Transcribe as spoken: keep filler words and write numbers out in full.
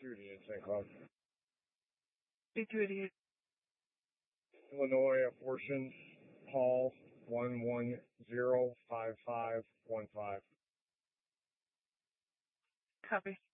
two eighty-eight Saint Cloud. B two eighty-eight. Illinois apportions, Paul one one zero five five one five. Copy.